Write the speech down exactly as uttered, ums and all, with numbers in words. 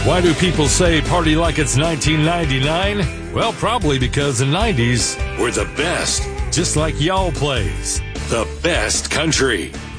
Why do people say party like it's nineteen ninety-nine? Well, probably because the nineties were the best, just like y'all plays. The best country.